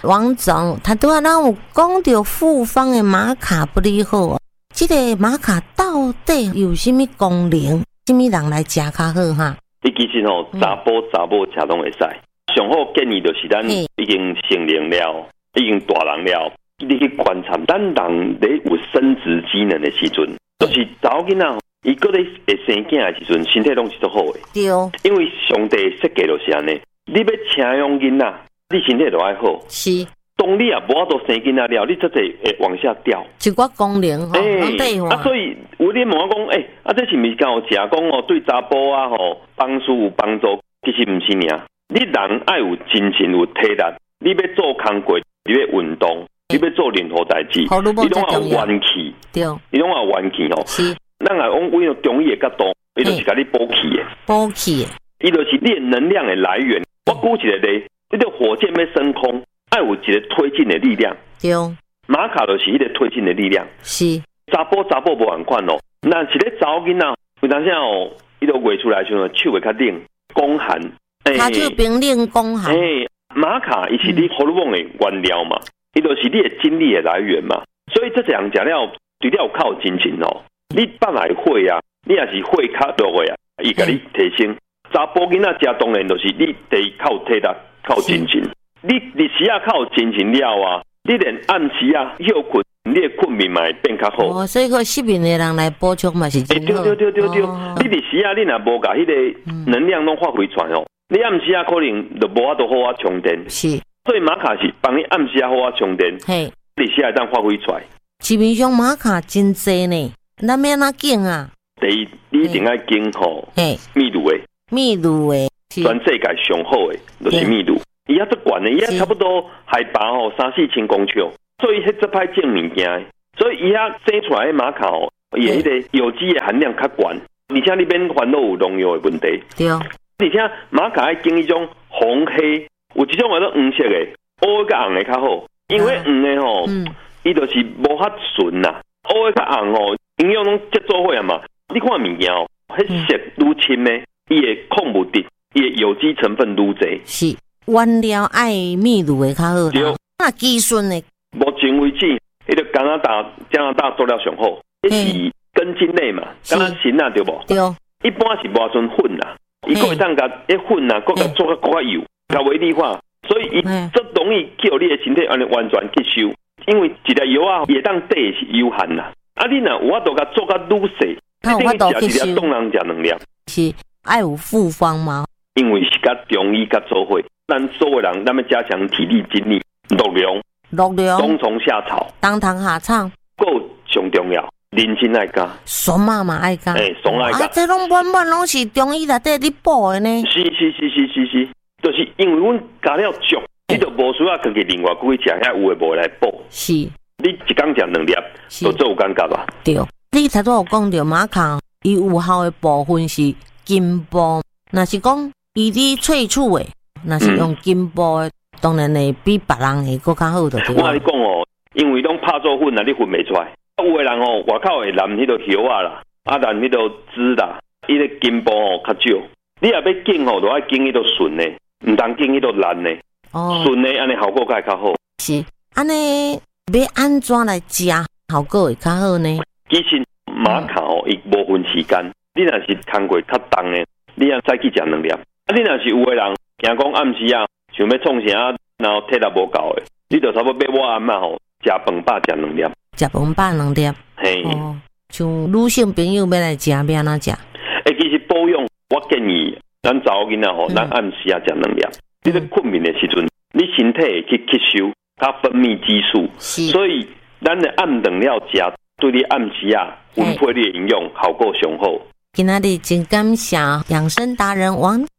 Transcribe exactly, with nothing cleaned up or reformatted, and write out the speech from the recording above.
王总，他拄仔咱有讲到复方的玛卡不利好哦。这个玛卡到底有什么功能？什么人来食较好哈？ 伊其实吼，查甫查某吃拢会使。上好建议就是咱已经成年了，已经大人了，你去观察，咱人咧有生殖机能的时阵，就是查某囡仔，伊个咧会生囝的时阵，身体拢是足好的。 对， 因为上帝设计就是安尼，你要请养囡仔，你身体就爱好。 是。 当你也无法度生囡仔了，你这侪会往下掉。 一寡功能吼， 哎，啊，所以有啲问我讲，哎、欸，啊，这是毋是敢有食讲哦，对查甫啊吼帮助有帮助？其实毋是尔。你人爱有精神有体力，你要做工作，你要运动，你要做任何代志，你拢要有元气， 对， 你拢要有元气吼。 是， 咱来讲，为了中医的角度，伊就是甲你补气的， 补气的， 伊就是你能量的来源。我估一个咧，你个火箭要升空，爱有一个推进的力量。 对， 玛卡就是一个推进的力量。 是， 查甫查甫无同款哦，那是咧查某囡仔，有当时哦，伊都画出来时候手会较冷，宫寒。 他就冰冷宫寒。 哎，玛卡伊是你荷尔蒙的原料嘛，伊、嗯、就是你的精力的来源嘛。所以这样食了，除了靠精神哦，你放来火啊，你也是火较多的啊，伊甲你提升。查甫囡仔食当然就是你得靠体力、靠精神。你日时啊靠精神了啊，你连暗时啊休困，你的困眠嘛会变较好。 哦，所以个失眠的人来补充嘛是真好。 对对对对对，哦、你日时啊，你若无甲迄个能量拢发挥出来哦。你暗时啊，可能就无法度好啊充电， 是， 所以玛卡是帮你暗时啊好啊充电， 嘿， 你时啊当发挥出来。 市面上玛卡真济呢，咱要哪拣啊？ 第一，你一定要拣吼， 嘿， 秘鲁的， 秘鲁的， 全世界上好的就是秘鲁，伊遐足悬的，伊遐差不多海拔吼三四千公尺，所以迄只歹种物件，所以伊遐生出来的玛卡哦，伊迄个有机的含量较悬，而且你免烦恼有农药的问题。 对。 而且玛卡爱经一种红黑，有一种叫做黄色的，黑甲红的较好，因为黄的吼，伊、嗯、就是无法纯呐，黑甲红吼，营养拢接做伙啊嘛。你看物件哦，迄色愈深的，伊的矿物质、伊的有机成分愈侪。 是，原料爱秘鲁的较好啦。那基醇的， 目前为止，迄个加拿大加拿大做了上好，迄是根茎类嘛，敢若锌啊对无？对。一般是无算粉啦。伊个会当甲一混啊，搁甲做甲搁较油，甲微粒化，所以伊足容易叫你的身体安尼完全吸收。因为一粒药啊，也当底是有限啦。啊，你若有法度甲做甲愈细，你等于食一粒当人食两粒。 是爱有复方吗？ 因为是甲中医甲做伙，咱所有人咱要加强体力精力，陆粮、 陆粮、 冬虫夏草、 冬虫夏草， 够上重要。人参爱加， 松嘛嘛爱加， 诶，松爱加。 啊，这拢满满拢是中医内底你补的呢。 是是是是是是，就是因为阮加了足，你就无需要自己另外去食遐有诶无来补。 是， 你一工食两粒，就做有感觉吧？ 对，你头拄有讲到玛卡，伊有效的部分是金箔，若是讲伊哩萃取的，若是用金箔的，嗯、当然会比别人会更较好的。 我跟你讲哦，因为拢拍做粉啊，你分袂出来。有的人哦，外口会染迄个叶啊啦，啊染迄个枝啦，伊个金箔哦较少。你若要拣哦，就爱拣迄个纯的，唔通拣迄个烂的。哦，纯的安尼效果会较好。 是，安尼要安怎来食效果会较好呢？ 其实玛卡哦，伊无分时间。你若是工过较重的，你啊再去食两粒。啊，你若是有的人惊讲暗时啊，想要创啥，然后体力无够的，你就差不多要我暗嘛吼，食饭饱食两粒。 食饭饱两粒， 嘿， 哦，像女性朋友要来食，要安怎食？ 诶，其实保养，我建议咱查某囡仔吼，咱暗时啊食两粒。你咧困眠的时阵，你身体会去吸收，它分泌激素，所以咱的暗两粒食，对你暗时啊分配你的营养效果上好。 今仔日真感谢养生达人王